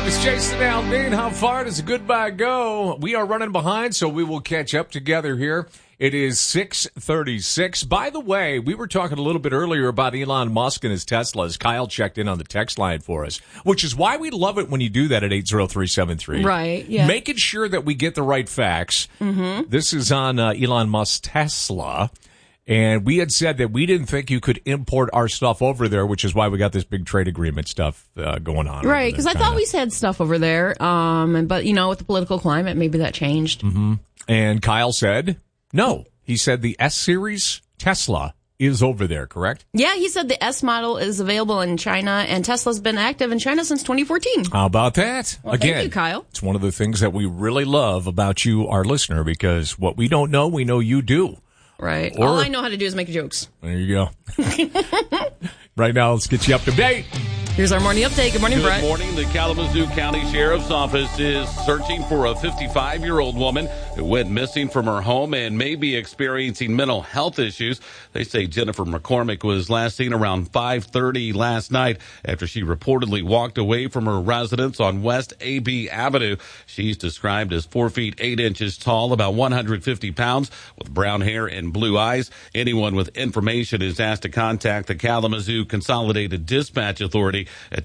It's Jason Aldean. How far does a goodbye go? We are running behind, so we will catch up together here. It is 6:36. By the way, we were talking a little bit earlier about Elon Musk and his Teslas. Kyle checked in on the text line for us, which is why we love it when you do that at 80373. Right, yeah. Making sure that we get the right facts. Mm-hmm. This is on Elon Musk's Tesla. And we had said that we didn't think you could import our stuff over there, which is why we got this big trade agreement stuff going on. Right, because I thought we said stuff over there. But, you know, with the political climate, maybe that changed. Mm-hmm. And Kyle said, no. He said the S-Series Tesla is over there, correct? Yeah, he said the S model is available in China, and Tesla's been active in China since 2014. How about that? Well, again, thank you, Kyle. It's one of the things that we really love about you, our listener, because what we don't know, we know you do. Right. All I know how to do is make jokes. There you go. Right now, let's get you up to date. Here's our morning update. Good morning, Brett. Good morning. The Kalamazoo County Sheriff's Office is searching for a 55-year-old woman who went missing from her home and may be experiencing mental health issues. They say Jennifer McCormick was last seen around 5:30 last night after she reportedly walked away from her residence on West AB Avenue. She's described as 4 feet 8 inches tall, about 150 pounds, with brown hair and blue eyes. Anyone with information is asked to contact the Kalamazoo Consolidated Dispatch Authority at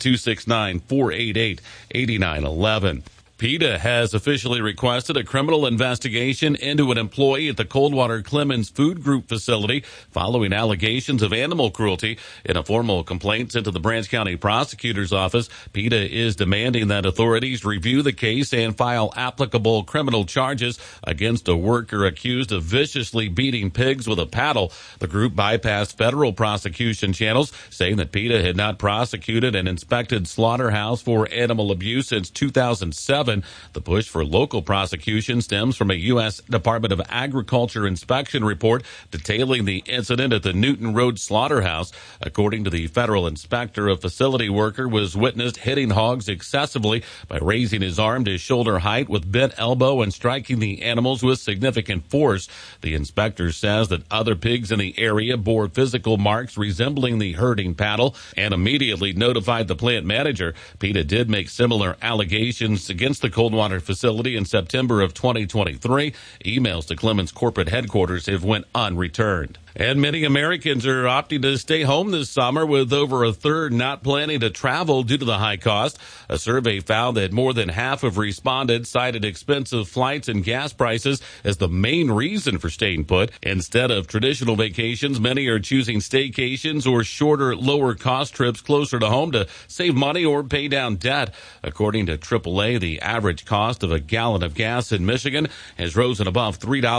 269-488-8911. PETA has officially requested a criminal investigation into an employee at the Coldwater Clemens Food Group facility following allegations of animal cruelty. In a formal complaint sent to the Branch County Prosecutor's Office, PETA is demanding that authorities review the case and file applicable criminal charges against a worker accused of viciously beating pigs with a paddle. The group bypassed federal prosecution channels, saying that PETA had not prosecuted an inspected slaughterhouse for animal abuse since 2007. The push for local prosecution stems from a U.S. Department of Agriculture inspection report detailing the incident at the Newton Road Slaughterhouse. According to the federal inspector, a facility worker was witnessed hitting hogs excessively by raising his arm to shoulder height with bent elbow and striking the animals with significant force. The inspector says that other pigs in the area bore physical marks resembling the herding paddle and immediately notified the plant manager. PETA did make similar allegations against the Coldwater facility in September of 2023. Emails to Clemens corporate headquarters have went unreturned. And many Americans are opting to stay home this summer, with over a third not planning to travel due to the high cost. A survey found that more than half of respondents cited expensive flights and gas prices as the main reason for staying put. Instead of traditional vacations, many are choosing staycations or shorter, lower-cost trips closer to home to save money or pay down debt. According to AAA, the average cost of a gallon of gas in Michigan has risen above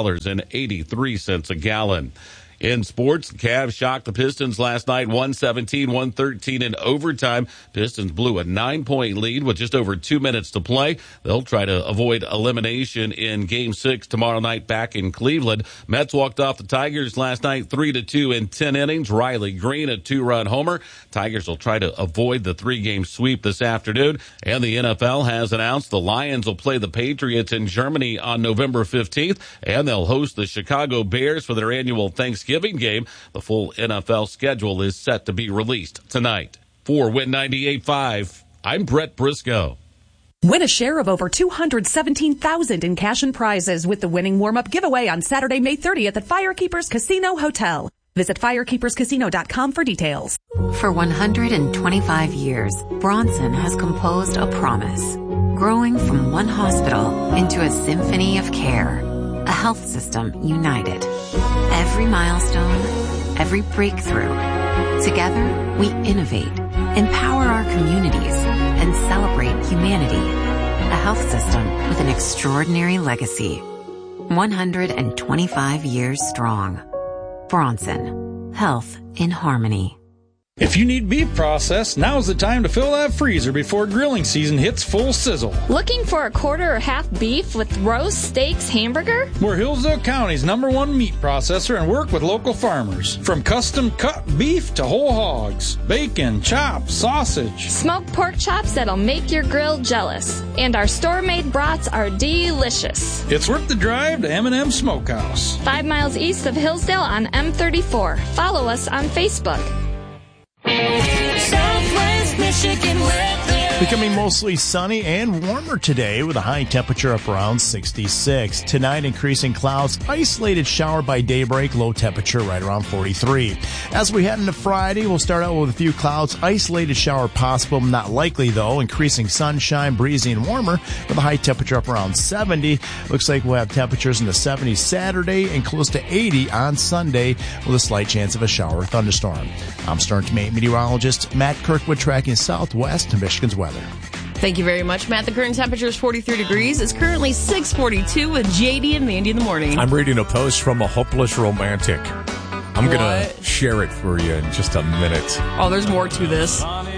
$3.83 a gallon. In sports, the Cavs shocked the Pistons last night, 117-113 in overtime. Pistons blew a 9-point lead with just over 2 minutes to play. They'll try to avoid elimination in Game 6 tomorrow night back in Cleveland. Mets walked off the Tigers last night 3-2 in 10 innings. Riley Green, a 2-run homer. Tigers will try to avoid the 3-game sweep this afternoon. And the NFL has announced the Lions will play the Patriots in Germany on November 15th, and they'll host the Chicago Bears for their annual Thanksgiving game. The full NFL schedule is set to be released tonight. For Win 98.5, I'm Brett Briscoe. Win a share of over $217,000 in cash and prizes with the winning warm-up giveaway on Saturday, May 30th at Firekeepers Casino Hotel. Visit firekeeperscasino.com for details. For 125 years, Bronson has composed a promise, growing from one hospital into a symphony of care, a health system united. Every milestone, every breakthrough. Together, we innovate, empower our communities, and celebrate humanity. A health system with an extraordinary legacy. 125 years strong. Bronson. Health in harmony. If you need beef processed, now's the time to fill that freezer before grilling season hits full sizzle. Looking for a quarter or half beef with roast steaks hamburger? We're Hillsdale County's #1 meat processor and work with local farmers. From custom cut beef to whole hogs, bacon, chops, sausage. Smoked pork chops that'll make your grill jealous. And our store-made brats are delicious. It's worth the drive to M&M Smokehouse. 5 miles east of Hillsdale on M34. Follow us on Facebook. Southwest Michigan weather. Becoming mostly sunny and warmer today with a high temperature up around 66. Tonight, increasing clouds, isolated shower by daybreak, low temperature right around 43. As we head into Friday, we'll start out with a few clouds, isolated shower possible, not likely though. Increasing sunshine, breezy and warmer with a high temperature up around 70. Looks like we'll have temperatures in the 70s Saturday and close to 80 on Sunday with a slight chance of a shower or thunderstorm. I'm Stern meteorologist Matt Kirkwood tracking southwest to Michigan's weather. Thank you very much, Matt. The current temperature is 43 degrees. It's currently 6:42 with JD and Mandy in the morning. I'm reading a post from a hopeless romantic. I'm going to share it for you in just a minute. Oh, there's more to this.